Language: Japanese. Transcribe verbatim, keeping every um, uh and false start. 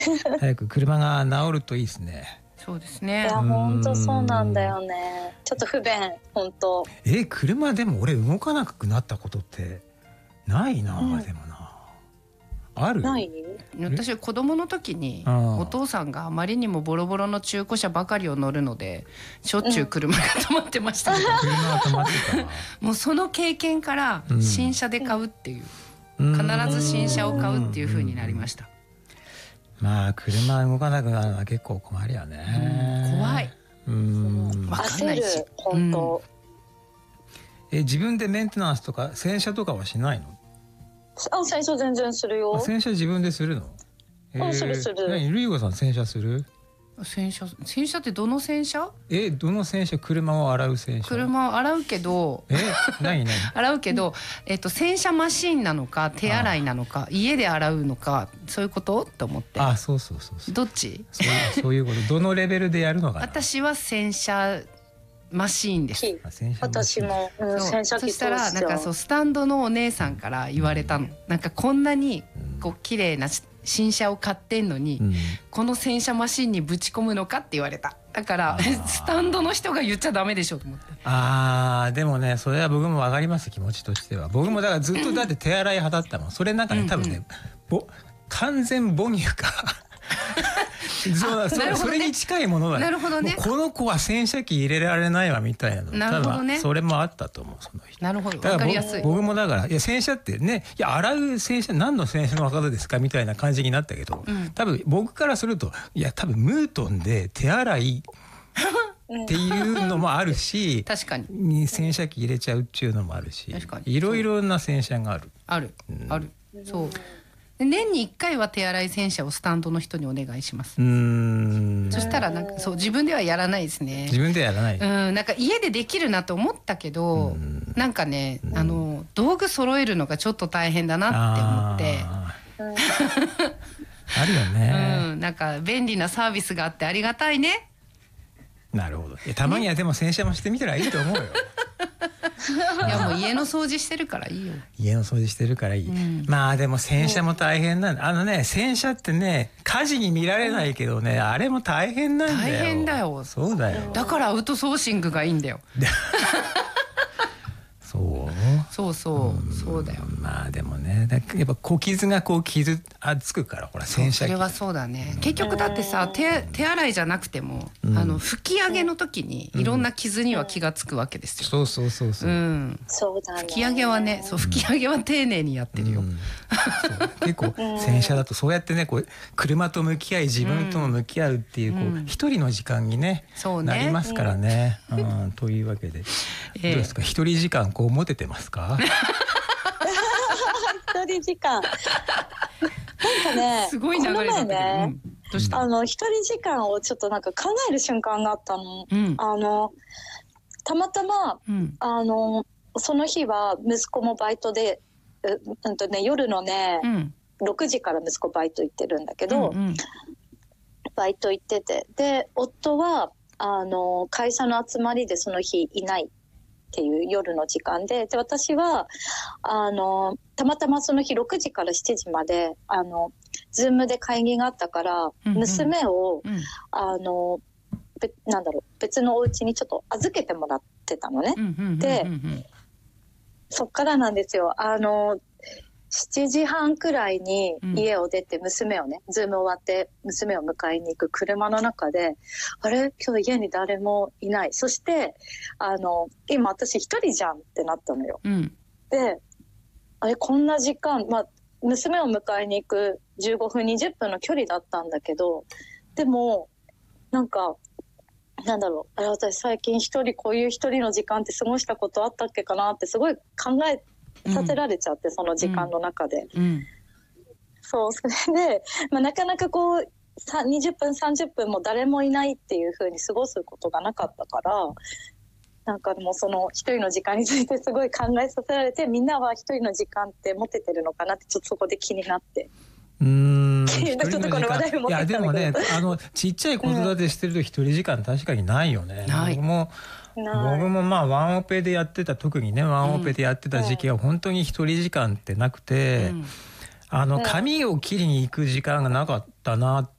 早く車が治るといいですね。 そうですね。 いや本当そうなんだよね。ちょっと不便本当。 え車でも俺動かなくなったことってないな、 うん、 でもなある？ ない？ 私は子供の時にお父さんがあまりにもボロボロの中古車ばかりを乗るのでしょっちゅう車が止まってました、ね、 うん、車が止まってたもうその経験から新車で買うっていう、うん、必ず新車を買うっていう風になりました。 まあ車動かなくなるのは結構困るよね、 うん、怖い、 うん、 分かんないし本当、 うん、え自分でメンテナンスとか洗車とかはしないの？ あ、洗車全然するよ。 洗車自分でするの？ えー、するする。 何ルイゴさん洗車する？ 洗車洗車ってどの洗車？ えどの洗車？車を洗う洗車？ 車を洗うけどえ何何洗うけど、えっと、洗車マシーンなのか手洗いなのか家で洗うのかそういうことと思って。 あ、 そうそうそうそう。 どっち？ そういう、そういうことどのレベルでやるのかな。 私は洗車マシーンです。 私も、うん、洗車機通しちゃう。 そしたらなんかそうスタンドのお姉さんから言われたの、なんかこんなにこう綺麗な新車を買ってんのに、うん、この洗車マシンにぶち込むのかって言われた。だからスタンドの人が言っちゃダメでしょと思って。 あーでもねそれは僕も分かります、気持ちとしては。僕もだからずっとだって手洗い派だったもん。それなんかね多分ね、うんうん、完全母乳かそうそ, ね、それに近いものだね。 なるほどね。 この子は洗車機入れられないわみたいなの。 なるほどね。 それもあったと思うその人。 なるほど。 分かりやすい。 僕もだからいや洗車ってねいや洗う洗車何の洗車の方ですかみたいな感じになったけど、うん、多分僕からするといや多分ムートンで手洗いっていうのもあるし確かに洗車機入れちゃうっていうのもあるし確かにいろいろな洗車があるある、うん、あるそう年にいっかいは手洗い洗車をスタンドの人にお願いします。うーんそしたらなんかそう自分ではやらないですね。 自分ではやらない。 うんなんか家でできるなと思ったけどんなんかねあの道具揃えるのがちょっと大変だなって思ってあるよね、 うん、なんか便利なサービスがあってありがたいね。 なるほど。いやたまにはでも洗車もしてみたらいいと思うよいやもう家の掃除してるからいいよ。 家の掃除してるからいい、うん、まあでも洗車も大変なんだ。あのね洗車ってね家事に見られないけどね、うん、あれも大変なんだよ。 大変だよ。 そうだよ。 だからアウトソーシングがいいんだよそうそうそう、うん、そうだよ。 まあでもねだやっぱ小傷がこう傷あつくからほら洗車機。 それはそうだね。結局だってさ 手, 手洗いじゃなくても、うん、あの拭き上げの時にいろんな傷には気がつくわけですよ、 うん、そうそうそうそう、うん、 そうだね。 拭き上げはねそう拭き上げは丁寧にやってるよ、うん、 結構洗車だとそうやってねこう車と向き合い自分とも向き合うっていうこう一人の時間にね、うん、なりますからね、うんうん、というわけで、えー、どうですか一人時間こう持ててますか一人時間なんかねすごい流れだったけど、ねうん、どうした？ あの一人時間をちょっとなんか考える瞬間があったの、うん、あのたまたま、うん、あのその日は息子もバイトでう、うんとね、夜のね、うん、ろくじから息子バイト行ってるんだけど、うんうん、バイト行っててで夫はあの会社の集まりでその日いないっていう夜の時間 で, で私はあのたまたまその日ろくじからしちじまであのズームで会議があったから、うんうん、娘を、うん、あのべなんだろう別のお家にちょっと預けてもらってたのね、うんうんうんうん、でそっからなんですよ。あのしちじはんくらいに家を出て娘をね、うん、ズーム終わって娘を迎えに行く車の中であれ今日家に誰もいない。そしてあの今私一人じゃんってなったのよ、うん、であれこんな時間、まあ、娘を迎えに行くじゅうごふんにじゅっぷんの距離だったんだけどでもなんかなんだろうあれ私最近一人こういう一人の時間って過ごしたことあったっけかなってすごい考えさせられちゃって、うん、その時間の中で、うん、そうそれで、まあ、なかなかこうにじゅっぷんさんじゅっぷんも誰もいないっていう風に過ごすことがなかったからなんかもうその一人の時間についてすごい考えさせられてみんなは一人の時間って持ててるのかなってちょっとそこで気になってうーんちょっとこの話題を持ってきたんだけどいやでもねあのちっちゃい子育てしてると一人時間確かにないよね、うん、僕も僕もまあワンオペでやってた特にねワンオペでやってた時期は本当に一人時間ってなくて、うん、 あの髪を切りに行く時間がなかったなっ